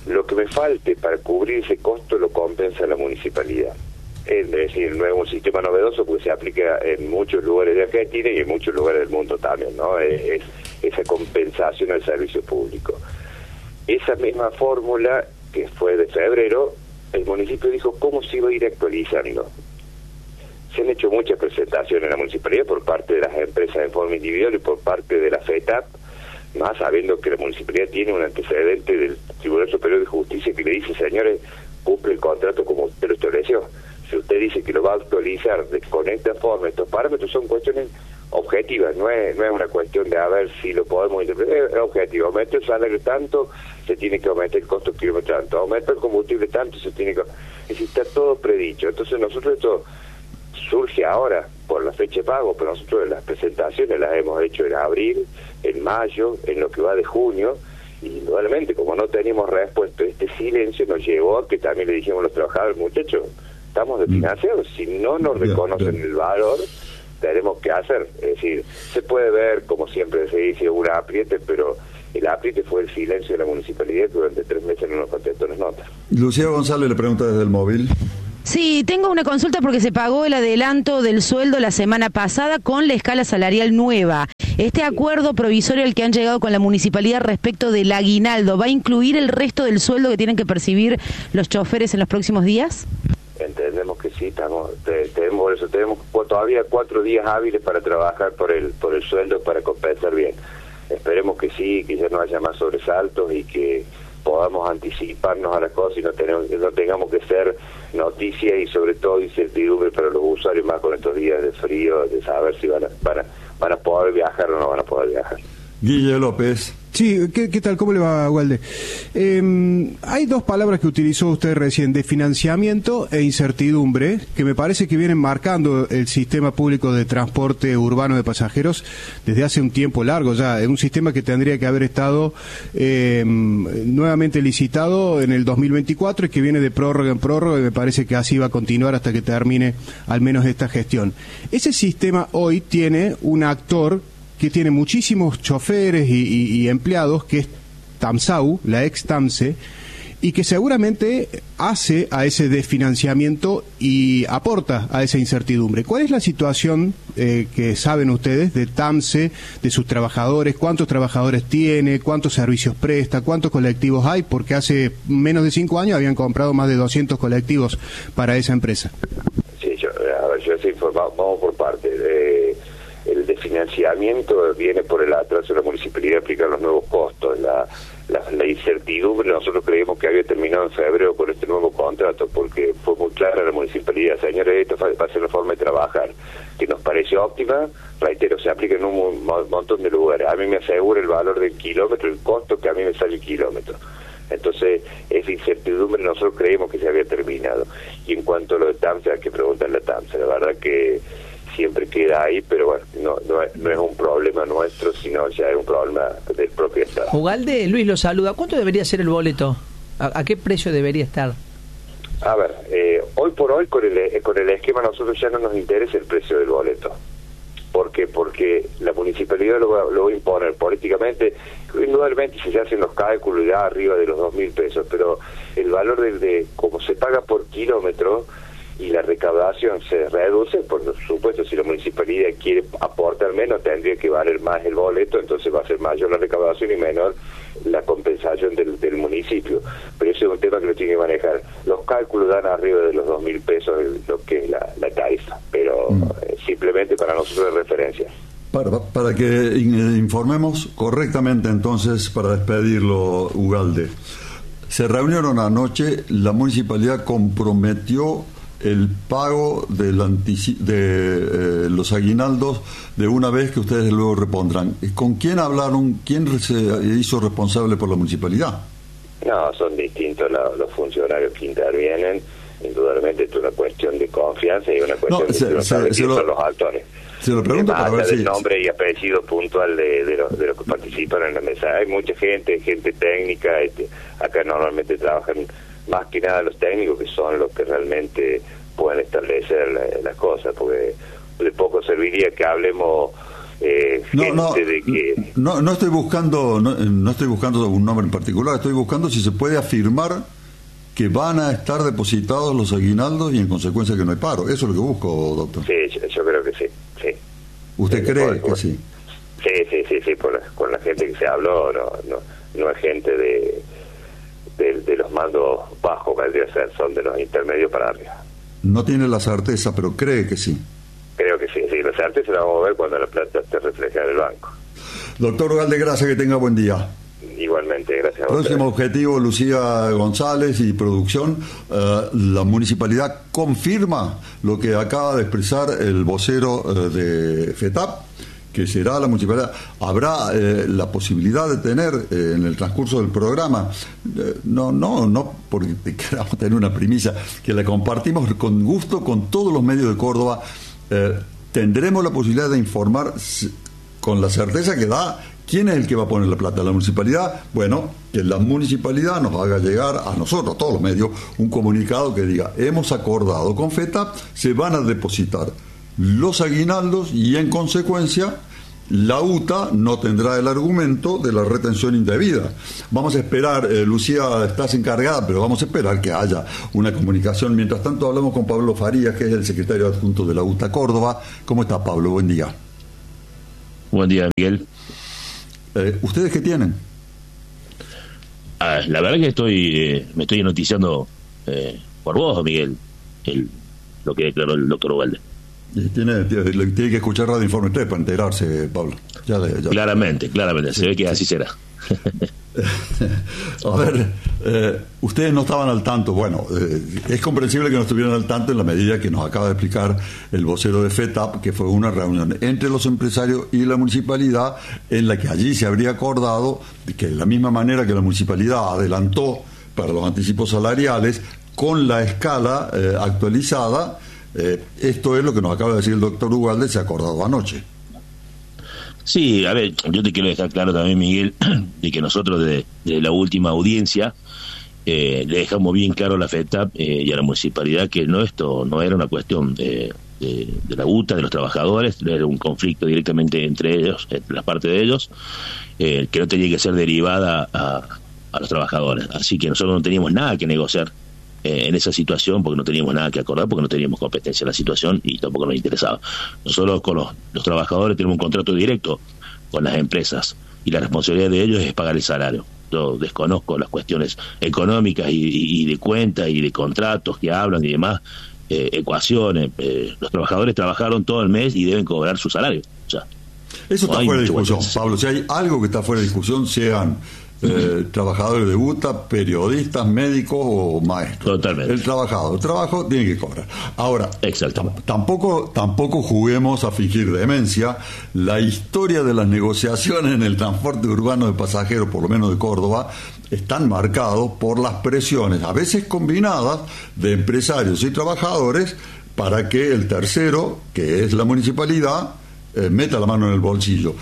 lo que me falte para cubrir ese costo lo compensa la municipalidad. Es decir, no es un sistema novedoso porque se aplica en muchos lugares de Argentina y en muchos lugares del mundo también, ¿no? Es esa compensación al servicio público. Esa misma fórmula, que fue de febrero, el municipio dijo cómo se iba a ir actualizando. Se han hecho muchas presentaciones en la municipalidad por parte de las empresas en forma individual y por parte de la FETAP, más sabiendo que la municipalidad tiene un antecedente del Tribunal Superior de Justicia que le dice, señores, cumple el contrato como usted lo estableció. Si usted dice que lo va a actualizar con esta forma, estos parámetros son cuestiones objetivas, no es una cuestión de a ver si lo podemos interpretar, es objetivo. Aumenta el salario tanto, se tiene que aumentar el costo kilómetro tanto, aumenta el combustible tanto, se tiene que... Es decir, está todo predicho. Entonces nosotros esto surge ahora por la fecha de pago, pero nosotros las presentaciones las hemos hecho en abril, en mayo, en lo que va de junio, y indudablemente como no teníamos respuesta, este silencio nos llevó a que también le dijimos a los trabajadores, muchachos, estamos desfinanciados, si no nos reconocen el valor, tenemos que hacer. Es decir, se puede ver, como siempre se dice, un apriete, pero el apriete fue el silencio de la municipalidad que durante 3 meses no nos contestó las notas. Lucía González le pregunta desde el móvil. Sí, tengo una consulta porque se pagó el adelanto del sueldo la semana pasada con la escala salarial nueva. ¿Este acuerdo provisorio al que han llegado con la municipalidad respecto del aguinaldo va a incluir el resto del sueldo que tienen que percibir los choferes en los próximos días? Entendemos que sí, tenemos todavía 4 días hábiles para trabajar por el sueldo para compensar bien. Esperemos que sí, que ya no haya más sobresaltos y que podamos anticiparnos a las cosas y no tengamos que ser noticias y sobre todo incertidumbre para los usuarios, más con estos días de frío, de saber si van a poder viajar o no van a poder viajar. Guille López. Sí, ¿qué tal? ¿Cómo le va, Walde? Hay 2 palabras que utilizó usted recién, de financiamiento e incertidumbre, que me parece que vienen marcando el sistema público de transporte urbano de pasajeros desde hace un tiempo largo ya. Es un sistema que tendría que haber estado nuevamente licitado en el 2024 y que viene de prórroga en prórroga, y me parece que así va a continuar hasta que termine al menos esta gestión. Ese sistema hoy tiene un actor que tiene muchísimos choferes y empleados, que es TAMSAU, la ex TAMSE, y que seguramente hace a ese desfinanciamiento y aporta a esa incertidumbre. ¿Cuál es la situación que saben ustedes de TAMSE, de sus trabajadores? ¿Cuántos trabajadores tiene? ¿Cuántos servicios presta? ¿Cuántos colectivos hay? Porque hace menos de 5 años habían comprado más de 200 colectivos para esa empresa. Sí, yo estoy informado, vamos por parte. El desfinanciamiento viene por el atraso de la municipalidad de aplicar los nuevos costos. La incertidumbre, nosotros creíamos que había terminado en febrero con este nuevo contrato, porque fue muy clara la municipalidad, señores, esto va a ser la forma de trabajar, que nos pareció óptima, reitero, se aplica en un montón de lugares. A mí me asegura el valor del kilómetro, el costo que a mí me sale el kilómetro. Entonces, esa incertidumbre nosotros creímos que se había terminado. Y en cuanto a lo de TAMSA, hay que preguntarle a TAMSA, la verdad que siempre queda ahí, pero bueno, no es un problema nuestro, sino ya es un problema del propio Estado. Ugalde, Luis lo saluda. ¿Cuánto debería ser el boleto? ¿A qué precio debería estar? A ver, hoy por hoy con el esquema nosotros ya no nos interesa el precio del boleto. ¿Por qué? Porque la municipalidad lo va a imponer políticamente. Indudablemente si se hacen los cálculos ya arriba de los 2.000 pesos, pero el valor de como se paga por kilómetro y la recaudación se reduce, por supuesto, si la municipalidad quiere aportar menos, tendría que valer más el boleto, entonces va a ser mayor la recaudación y menor la compensación del municipio. Pero ese es un tema que lo tiene que manejar. Los cálculos dan arriba de los 2.000 pesos lo que es la tarifa, pero simplemente para nosotros es referencia. Para que informemos correctamente entonces, para despedirlo, Ugalde. Se reunieron anoche, la municipalidad comprometió el pago de los aguinaldos de una vez que ustedes luego repondrán. ¿Con quién hablaron? ¿Quién se hizo responsable por la municipalidad? No, son distintos los funcionarios que intervienen. Indudablemente es una cuestión de confianza y una cuestión de son los actores. Se lo pregunto para ver si... del nombre y apellido puntual de los que participan en la mesa. Hay mucha gente técnica. Acá normalmente trabajan más que nada los técnicos, que son los que realmente pueden establecer las cosas, porque de poco serviría que hablemos de que... No estoy buscando un nombre en particular, estoy buscando si se puede afirmar que van a estar depositados los aguinaldos y en consecuencia que no hay paro. Eso es lo que busco, doctor. Sí, yo creo que sí. ¿Usted cree que sí? Sí, con la gente que se habló, no es gente de los mandos bajos, vendría a ser, son de los intermedios para arriba. No tiene la certeza, pero cree que sí. Creo que sí, la certeza la vamos a ver cuando la plata esté reflejada en el banco. Doctor Ugalde, gracias, que tenga buen día. Igualmente, gracias a Próximo objetivo, Lucía González y producción. La municipalidad confirma lo que acaba de expresar el vocero de FETAP, que será la municipalidad. Habrá la posibilidad de tener en el transcurso del programa, no porque queramos tener una primicia, que la compartimos con gusto con todos los medios de Córdoba, tendremos la posibilidad de informar con la certeza que da quién es el que va a poner la plata. La municipalidad, bueno, que la municipalidad nos haga llegar a nosotros, a todos los medios, un comunicado que diga: hemos acordado con FETAP, se van a depositar los aguinaldos y en consecuencia la UTA no tendrá el argumento de la retención indebida. Vamos a esperar, Lucía, estás encargada, pero vamos a esperar que haya una comunicación. Mientras tanto hablamos con Pablo Farías, que es el secretario adjunto de la UTA Córdoba. ¿Cómo está, Pablo? Buen día. Buen día, Miguel. ¿Ustedes qué tienen? La verdad que me estoy noticiando por vos, Miguel, lo que declaró el doctor Ugalde. Tiene que escuchar Radio Informe 3 para enterarse, Pablo. Ya. Claramente, se ve que así será. A ver, ustedes no estaban al tanto. Bueno, es comprensible que no estuvieran al tanto en la medida que nos acaba de explicar el vocero de FETAP, que fue una reunión entre los empresarios y la municipalidad, en la que allí se habría acordado que de la misma manera que la municipalidad adelantó para los anticipos salariales, con la escala actualizada, esto es lo que nos acaba de decir el doctor Ugalde, se ha acordado anoche. Sí, a ver, yo te quiero dejar claro también, Miguel, de que nosotros de la última audiencia le dejamos bien claro a la FETAP y a la municipalidad que esto no era una cuestión de la UTA, de los trabajadores, era un conflicto directamente entre ellos, entre las partes de ellos, que no tenía que ser derivada a los trabajadores. Así que nosotros no teníamos nada que negociar en esa situación, porque no teníamos nada que acordar, porque no teníamos competencia en la situación y tampoco nos interesaba. Nosotros con los trabajadores tenemos un contrato directo con las empresas y la responsabilidad de ellos es pagar el salario. Yo desconozco las cuestiones económicas y de cuentas y de contratos que hablan y demás, ecuaciones. Los trabajadores trabajaron todo el mes y deben cobrar su salario. O sea, eso está fuera de discusión, Pablo. Si hay algo que está fuera de discusión, sean trabajadores de UTA, periodistas, médicos o maestros. Totalmente. El trabajo tiene que cobrar. Ahora, tampoco juguemos a fingir demencia. La historia de las negociaciones en el transporte urbano de pasajeros, por lo menos de Córdoba, están marcados por las presiones, a veces combinadas, de empresarios y trabajadores para que el tercero, que es la municipalidad, meta la mano en el bolsillo.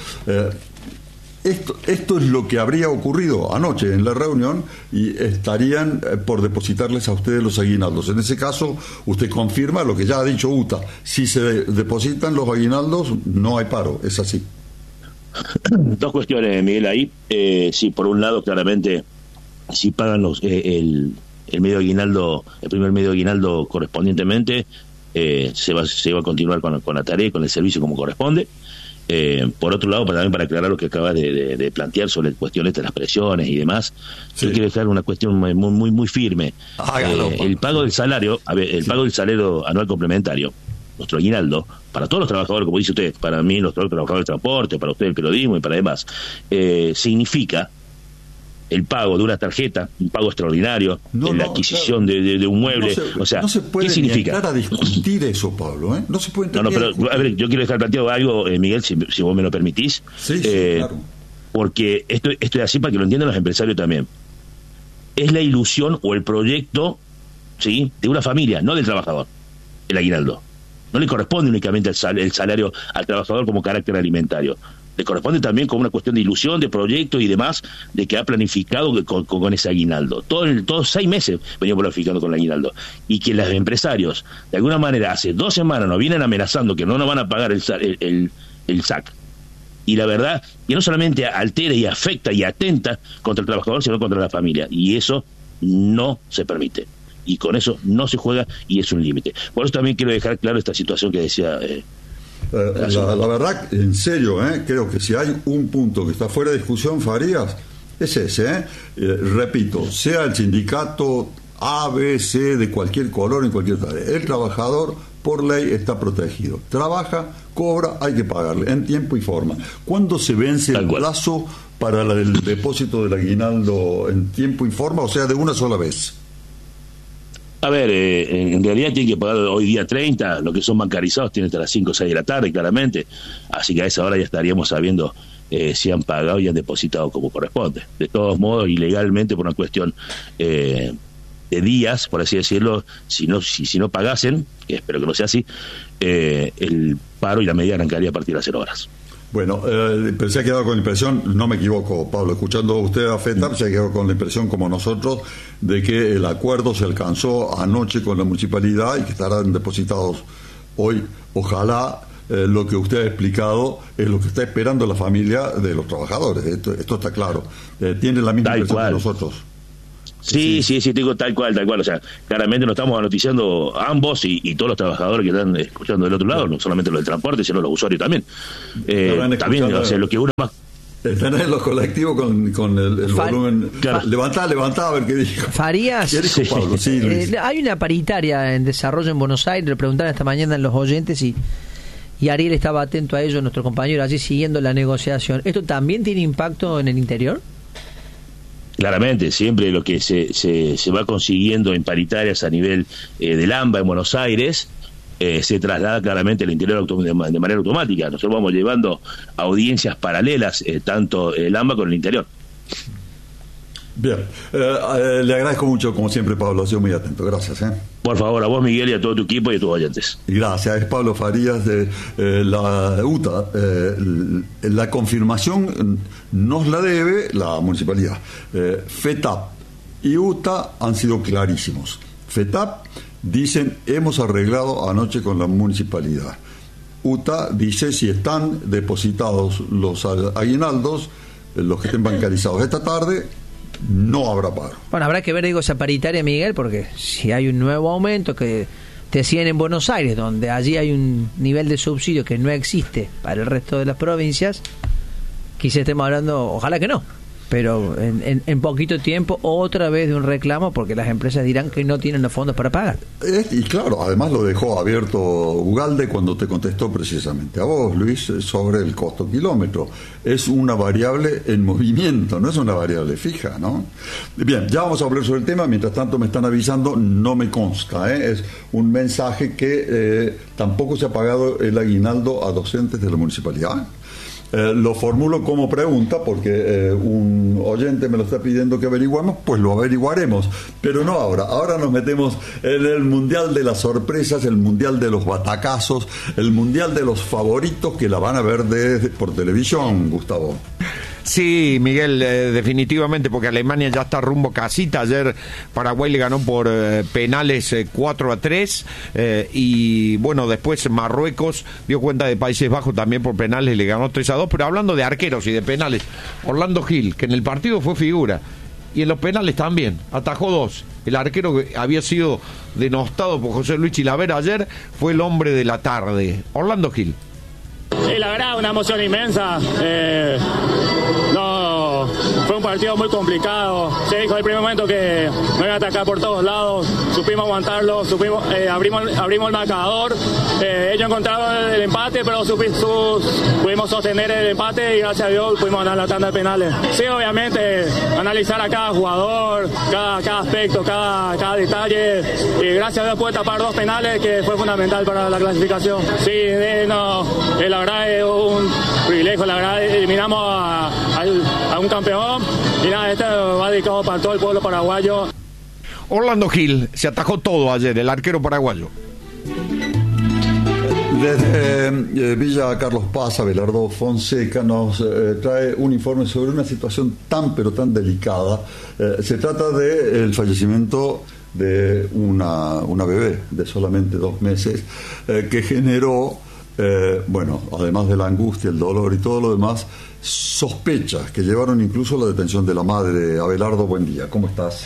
Esto es lo que habría ocurrido anoche en la reunión y estarían por depositarles a ustedes los aguinaldos. En ese caso, usted confirma lo que ya ha dicho UTA. Si se depositan los aguinaldos, no hay paro. Es así. Dos cuestiones, Miguel, ahí. Sí, por un lado, claramente, si pagan el medio aguinaldo, el primer medio aguinaldo correspondientemente, se va a continuar con la tarea y con el servicio como corresponde. Por otro lado, también para aclarar lo que acabas de plantear sobre cuestiones de las presiones y demás, yo quiero dejar una cuestión muy firme. El pago del salario, el pago del salario anual complementario, nuestro aguinaldo, para todos los trabajadores, como dice usted, para mí, los trabajadores del transporte, para usted el periodismo y para demás, significa el pago de una tarjeta, un pago extraordinario, en la adquisición de un mueble. No se puede ¿qué significa? Entrar a discutir eso, Pablo. No se puede entrar pero a ver, yo quiero dejar planteado algo, Miguel, si vos me lo permitís. Sí, claro. Porque esto es así para que lo entiendan los empresarios también. Es la ilusión o el proyecto, ¿sí?, de una familia, no del trabajador, el aguinaldo. No le corresponde únicamente el salario al trabajador como carácter alimentario. Le corresponde también con una cuestión de ilusión, de proyecto y demás, de que ha planificado con ese aguinaldo. Todos 6 meses venimos planificando con el aguinaldo. Y que los empresarios, de alguna manera, hace 2 semanas nos vienen amenazando que no nos van a pagar el SAC. y la verdad que no solamente altera y afecta y atenta contra el trabajador, sino contra la familia, y eso no se permite, y con eso no se juega, y es un límite. Por eso también quiero dejar claro esta situación que decía la verdad, en serio, creo que si hay un punto que está fuera de discusión, Farías, es ese. Repito, sea el sindicato A, B, C, de cualquier color, en cualquier tarea, el trabajador por ley está protegido. Trabaja, cobra, hay que pagarle en tiempo y forma. ¿Cuándo se vence el plazo para el depósito del aguinaldo en tiempo y forma? O sea, de una sola vez. A ver, en realidad tienen que pagar hoy día 30, lo que son bancarizados tienen hasta las 5 o 6 de la tarde, claramente. Así que a esa hora ya estaríamos sabiendo si han pagado y han depositado como corresponde. De todos modos, ilegalmente, por una cuestión de días, por así decirlo, si no pagasen, que espero que no sea así, el paro y la medida arrancaría a partir de las 0 horas. Bueno, pero se ha quedado con la impresión, no me equivoco, Pablo, escuchando a usted a FETAP, se ha quedado con la impresión, como nosotros, de que el acuerdo se alcanzó anoche con la municipalidad y que estarán depositados hoy. Ojalá lo que usted ha explicado es lo que está esperando la familia de los trabajadores. Esto está claro. Tiene la misma impresión que nosotros. Sí, digo tal cual. O sea, claramente nos estamos anoticiando ambos y todos los trabajadores que están escuchando del otro lado, no solamente los del transporte, sino los usuarios también. También, o sea, lo que uno más... Están en los colectivos con el volumen. Claro. Levantá, a ver qué dijo. Farías. ¿Qué dijo Pablo? Sí, hay una paritaria en desarrollo en Buenos Aires, le preguntaron esta mañana en los oyentes y Ariel estaba atento a ello, nuestro compañero, allí siguiendo la negociación. ¿Esto también tiene impacto en el interior? Claramente, siempre lo que se va consiguiendo en paritarias a nivel del AMBA en Buenos Aires se traslada claramente al interior de manera automática. Nosotros vamos llevando audiencias paralelas, tanto el AMBA con el interior. Bien, le agradezco mucho, como siempre, Pablo, ha sido muy atento. Gracias. Por favor, a vos, Miguel, y a todo tu equipo y a tus oyentes. Gracias, es Pablo Farías de la UTA. La confirmación nos la debe la municipalidad. FETAP y UTA han sido clarísimos. FETAP dicen, hemos arreglado anoche con la municipalidad. UTA dice, si están depositados los aguinaldos, los que estén bancarizados esta tarde, no habrá paro. Bueno, habrá que ver, esa paritaria, Miguel, porque si hay un nuevo aumento que te siguen en Buenos Aires, donde allí hay un nivel de subsidio que no existe para el resto de las provincias, quizá estemos hablando, ojalá que no, pero en poquito tiempo otra vez de un reclamo, porque las empresas dirán que no tienen los fondos para pagar. Y claro, además lo dejó abierto Ugalde cuando te contestó precisamente a vos, Luis, sobre el costo kilómetro. Es una variable en movimiento, no es una variable fija, ¿no? Bien, ya vamos a hablar sobre el tema. Mientras tanto me están avisando, no me consta, es un mensaje que tampoco se ha pagado el aguinaldo a docentes de la municipalidad. Lo formulo como pregunta porque un oyente me lo está pidiendo que averiguemos, pues lo averiguaremos, pero no ahora. Ahora nos metemos en el mundial de las sorpresas, el mundial de los batacazos, el mundial de los favoritos que la van a ver por televisión, Gustavo. Sí, Miguel, definitivamente, porque Alemania ya está rumbo a casita. Ayer Paraguay le ganó por penales 4-3 y bueno, después Marruecos dio cuenta de Países Bajos también por penales, le ganó 3-2. Pero hablando de arqueros y de penales, Orlando Gil, que en el partido fue figura y en los penales también, atajó 2. El arquero que había sido denostado por José Luis Chilavera ayer fue el hombre de la tarde, Orlando Gil. Sí, la verdad, una emoción inmensa. No, fue un partido muy complicado. Se dijo el primer momento que nos iban a atacar por todos lados. Supimos aguantarlo, abrimos el marcador. Ellos encontraron el empate, pero pudimos sostener el empate y gracias a Dios pudimos ganar la tanda de penales. Sí, obviamente, analizar a cada jugador, cada aspecto, cada detalle. Y gracias a Dios pude tapar 2 penales que fue fundamental para la clasificación. Sí, la verdad es un privilegio, la verdad eliminamos a un campeón y nada, este va dedicado para todo el pueblo paraguayo. Orlando Gil se atajó todo ayer, el arquero paraguayo. Desde Villa Carlos Paz, Abelardo Fonseca nos trae un informe sobre una situación tan pero tan delicada. Se trata del fallecimiento de una bebé de solamente 2 meses que generó bueno, además de la angustia, el dolor y todo lo demás, sospechas que llevaron incluso a la detención de la madre. Abelardo, buen día, ¿cómo estás?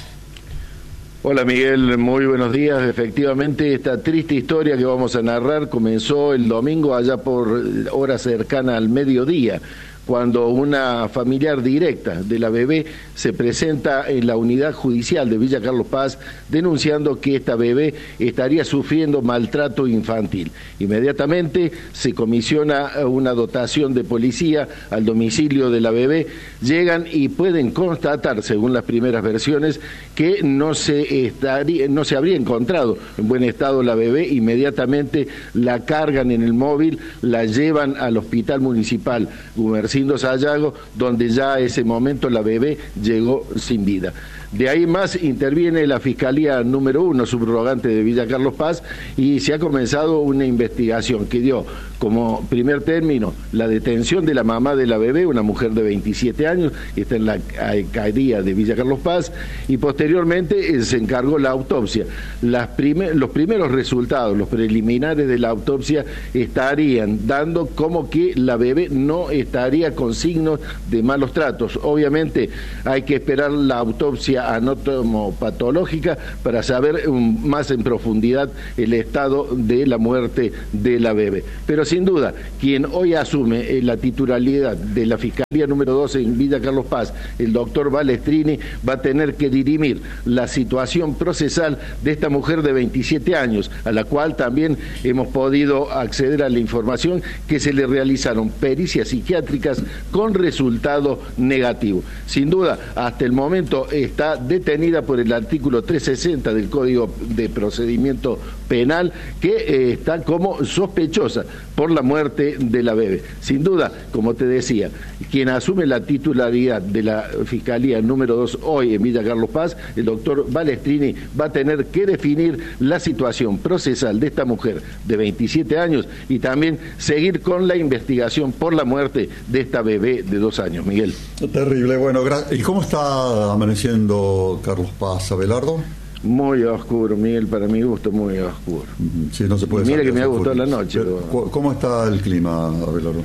Hola Miguel, muy buenos días. Efectivamente, esta triste historia que vamos a narrar comenzó el domingo allá por hora cercana al mediodía, cuando una familiar directa de la bebé se presenta en la unidad judicial de Villa Carlos Paz denunciando que esta bebé estaría sufriendo maltrato infantil. Inmediatamente se comisiona una dotación de policía al domicilio de la bebé, llegan y pueden constatar, según las primeras versiones, que no se habría encontrado en buen estado la bebé. Inmediatamente la cargan en el móvil, la llevan al hospital municipal Gumersindo Sayago, donde ya a ese momento la bebé llegó sin vida. De ahí más interviene la Fiscalía número 1, subrogante de Villa Carlos Paz, y se ha comenzado una investigación que dio como primer término la detención de la mamá de la bebé, una mujer de 27 años, que está en la alcaldía de Villa Carlos Paz, y posteriormente se encargó la autopsia. Los primeros resultados, los preliminares de la autopsia, estarían dando como que la bebé no estaría con signos de malos tratos. Obviamente hay que esperar la autopsia anatomopatológica para saber más en profundidad el estado de la muerte de la bebé. Pero sin duda, quien hoy asume la titularidad de la Fiscalía número 12 en Villa Carlos Paz, el doctor Balestrini, va a tener que dirimir la situación procesal de esta mujer de 27 años, a la cual también hemos podido acceder a la información que se le realizaron pericias psiquiátricas con resultado negativo. Sin duda, hasta el momento está detenida por el artículo 360 del Código de Procedimiento Penal, que está como sospechosa por la muerte de la bebé. Sin duda, como te decía, quien asume la titularidad de la Fiscalía número 2 hoy en Villa Carlos Paz, el doctor Balestrini, va a tener que definir la situación procesal de esta mujer de 27 años y también seguir con la investigación por la muerte de esta bebé de 2 años, Miguel. Terrible. Bueno, ¿y cómo está amaneciendo Carlos Paz, Abelardo? Muy oscuro, Miguel, para mi gusto, muy oscuro. Sí, no se puede. Mira que me ha gustado la noche. ¿Cómo está el clima, Abelardo?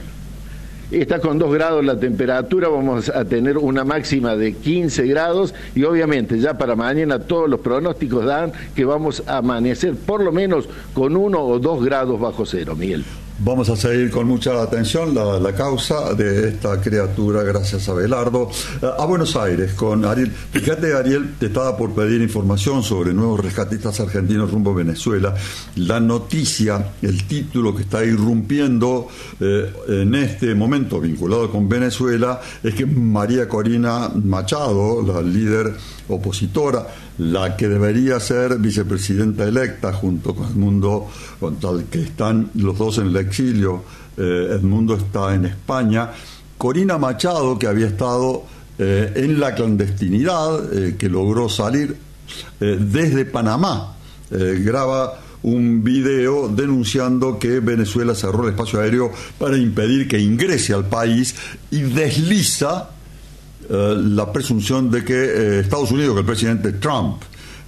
Está con 2 grados la temperatura, vamos a tener una máxima de 15 grados y obviamente ya para mañana todos los pronósticos dan que vamos a amanecer por lo menos con 1 o 2 grados bajo cero, Miguel. Vamos a seguir con mucha atención la causa de esta criatura, gracias a Abelardo. A Buenos Aires, con Ariel. Fíjate, Ariel, te estaba por pedir información sobre nuevos rescatistas argentinos rumbo a Venezuela. La noticia, el título que está irrumpiendo en este momento vinculado con Venezuela, es que María Corina Machado, la líder opositora, la que debería ser vicepresidenta electa junto con Edmundo, con tal que están los dos en el exilio, Edmundo está en España, Corina Machado, que había estado en la clandestinidad, que logró salir desde Panamá, graba un video denunciando que Venezuela cerró el espacio aéreo para impedir que ingrese al país y desliza la presunción de que Estados Unidos, que el presidente Trump,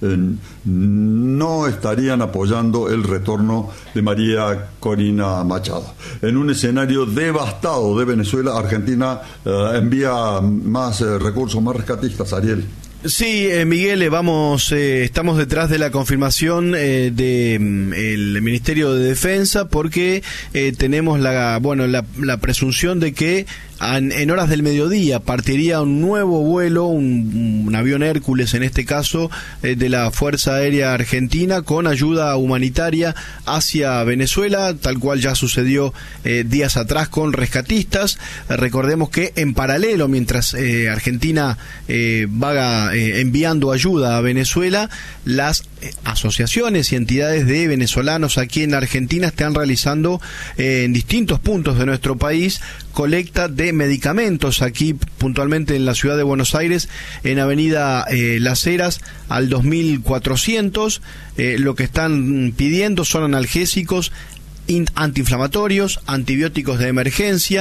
no estarían apoyando el retorno de María Corina Machado. En un escenario devastado de Venezuela, Argentina envía más recursos, más rescatistas, Ariel. Sí, Miguel, estamos detrás de la confirmación del Ministerio de Defensa porque tenemos la presunción de que en horas del mediodía partiría un nuevo vuelo, un avión Hércules en este caso, de la Fuerza Aérea Argentina con ayuda humanitaria hacia Venezuela, tal cual ya sucedió días atrás con rescatistas. Recordemos que en paralelo, mientras Argentina va enviando ayuda a Venezuela, las asociaciones y entidades de venezolanos aquí en Argentina están realizando en distintos puntos de nuestro país colecta de medicamentos, aquí puntualmente en la ciudad de Buenos Aires, en Avenida Las Heras al 2400. Lo que están pidiendo son analgésicos, antiinflamatorios, antibióticos de emergencia,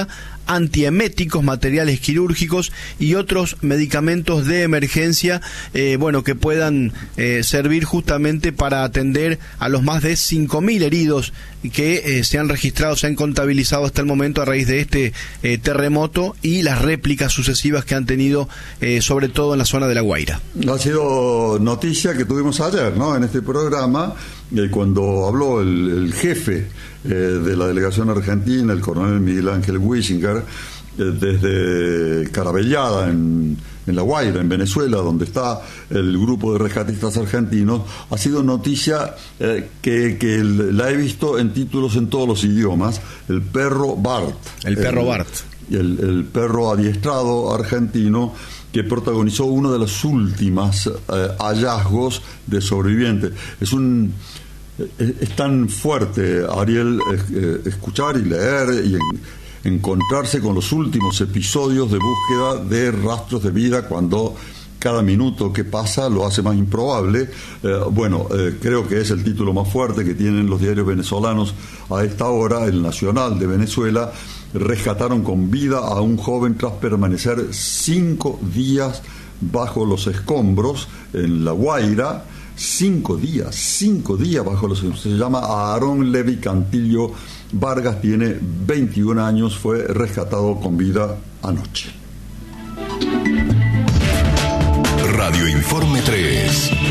antieméticos, materiales quirúrgicos y otros medicamentos de emergencia, que puedan servir justamente para atender a los más de 5.000 heridos que se han registrado, se han contabilizado hasta el momento a raíz de este terremoto y las réplicas sucesivas que han tenido, sobre todo en la zona de La Guaira. Ha sido noticia que tuvimos ayer, ¿no?, en este programa, cuando habló el jefe de la delegación argentina, el coronel Miguel Ángel Wischinger, desde Carabellada, en La Guaira, en Venezuela, donde está el grupo de rescatistas argentinos. Ha sido noticia que la he visto en títulos en todos los idiomas: el perro Bart. El perro Bart. El perro adiestrado argentino que protagonizó uno de los últimos hallazgos de sobrevivientes. Es tan fuerte, Ariel, escuchar y leer y encontrarse con los últimos episodios de búsqueda de rastros de vida, cuando cada minuto que pasa lo hace más improbable. Creo que es el título más fuerte que tienen los diarios venezolanos a esta hora. El Nacional de Venezuela: rescataron con vida a un joven tras permanecer 5 días bajo los escombros en La Guaira. 5 días bajo los escombros. Se llama Aarón Levi Cantillo Vargas, tiene 21 años, fue rescatado con vida anoche. Radio Informe 3.